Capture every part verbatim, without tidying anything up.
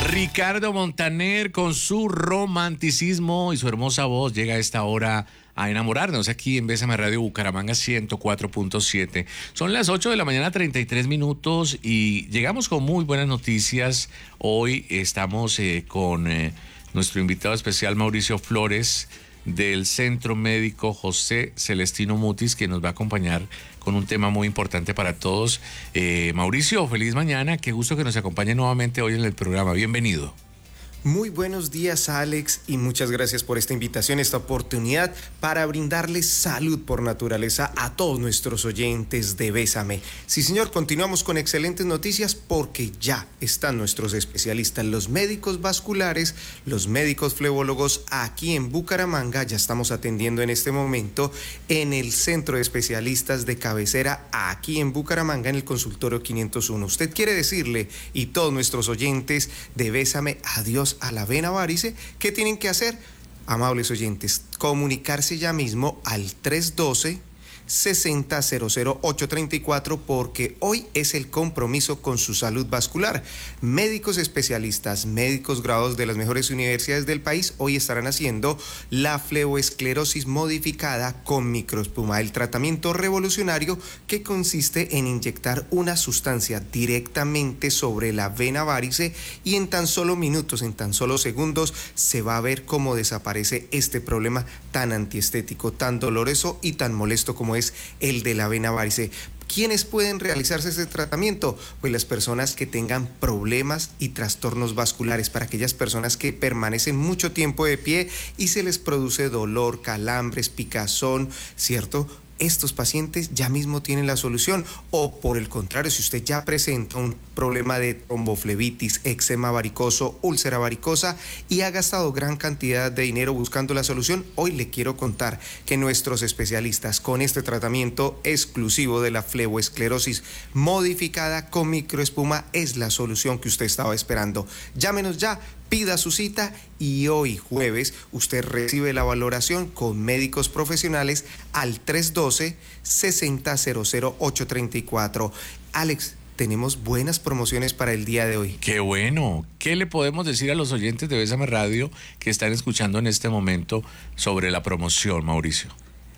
Ricardo Montaner, con su romanticismo y su hermosa voz, llega a esta hora a enamorarnos aquí en Bésame Radio Bucaramanga ciento cuatro punto siete. Son las ocho de la mañana, treinta y tres minutos, y llegamos con muy buenas noticias. Hoy estamos eh, con eh, nuestro invitado especial Mauricio Flores del Centro Médico José Celestino Mutis, que nos va a acompañar con un tema muy importante para todos. Eh, Mauricio, feliz mañana, qué gusto que nos acompañe nuevamente hoy en el programa. Bienvenido. Muy buenos días, Alex, y muchas gracias por esta invitación, esta oportunidad para brindarles salud por naturaleza a todos nuestros oyentes de Bésame. Sí, señor, continuamos con excelentes noticias porque ya están nuestros especialistas, los médicos vasculares, los médicos flebólogos aquí en Bucaramanga. Ya estamos atendiendo en este momento en el Centro de Especialistas de Cabecera aquí en Bucaramanga, en el consultorio quinientos uno. Usted quiere decirle, y todos nuestros oyentes de Bésame, adiós a la vena varice. ¿Qué tienen que hacer? Amables oyentes, comunicarse ya mismo al tres uno dos, sesenta cero cero ocho treinta y cuatro, porque hoy es el compromiso con su salud vascular. Médicos especialistas, médicos graduados de las mejores universidades del país hoy estarán haciendo la fleboesclerosis modificada con microespuma, el tratamiento revolucionario que consiste en inyectar una sustancia directamente sobre la vena varice, y en tan solo minutos, en tan solo segundos, se va a ver cómo desaparece este problema tan antiestético, tan doloroso y tan molesto como es el de la vena varice. ¿Quiénes pueden realizarse este tratamiento? Pues las personas que tengan problemas y trastornos vasculares, para aquellas personas que permanecen mucho tiempo de pie y se les produce dolor, calambres, picazón, ¿cierto? Estos pacientes ya mismo tienen la solución. O por el contrario, si usted ya presenta un problema de tromboflebitis, eczema varicoso, úlcera varicosa y ha gastado gran cantidad de dinero buscando la solución, hoy le quiero contar que nuestros especialistas con este tratamiento exclusivo de la fleboesclerosis modificada con microespuma es la solución que usted estaba esperando. Llámenos ya, pida su cita y hoy jueves usted recibe la valoración con médicos profesionales al tres uno dos, sesenta cero cero ocho treinta y cuatro. Alex, tenemos buenas promociones para el día de hoy. ¡Qué bueno! ¿Qué le podemos decir a los oyentes de Bésame Radio que están escuchando en este momento sobre la promoción, Mauricio?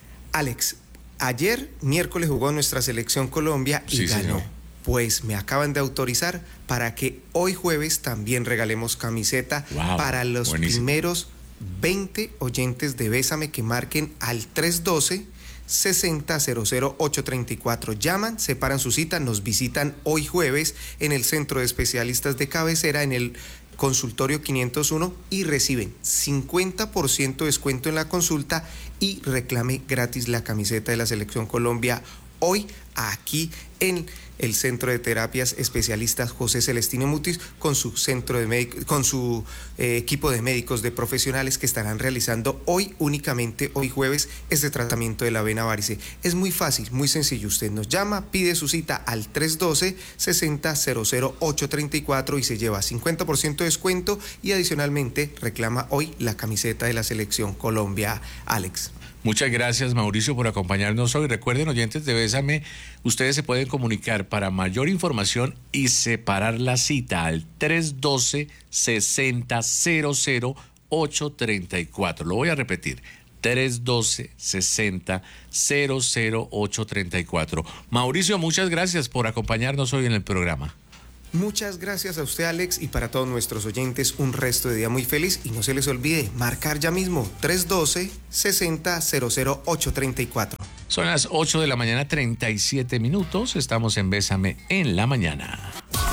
Alex, ayer miércoles jugó nuestra selección Colombia y sí, ganó. Señor. Pues me acaban de autorizar para que hoy jueves también regalemos camiseta wow, para los buenísimo. primeros veinte oyentes de Bésame que marquen al tres uno dos, sesenta cero cero ocho treinta y cuatro. Llaman, separan su cita, nos visitan hoy jueves en el Centro de Especialistas de Cabecera, en el consultorio quinientos uno, y reciben cincuenta por ciento de descuento en la consulta y reclame gratis la camiseta de la Selección Colombia hoy aquí en el Centro de Terapias Especialistas José Celestino Mutis, con su centro de médico, con su eh, equipo de médicos de profesionales que estarán realizando hoy, únicamente hoy jueves, este tratamiento de la vena varice. Es muy fácil, muy sencillo. Usted nos llama, pide su cita al tres uno dos, sesenta cero cero ocho treinta y cuatro y se lleva cincuenta por ciento de descuento, y adicionalmente reclama hoy la camiseta de la Selección Colombia. Alex. Muchas gracias, Mauricio, por acompañarnos hoy. Recuerden, oyentes de Bésame, ustedes se pueden comunicar para mayor información y separar la cita al tres uno dos, sesenta cero cero ocho treinta y cuatro. Lo voy a repetir, tres uno dos, sesenta cero cero ocho treinta y cuatro. Mauricio, muchas gracias por acompañarnos hoy en el programa. Muchas gracias a usted, Alex, y para todos nuestros oyentes un resto de día muy feliz, y no se les olvide marcar ya mismo tres uno dos, sesenta cero cero ocho treinta y cuatro. Son las ocho de la mañana, treinta y siete minutos, estamos en Bésame en la mañana.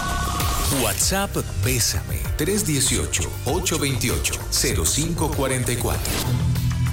WhatsApp Bésame tres uno ocho, ocho dos ocho, cero cinco cuatro cuatro.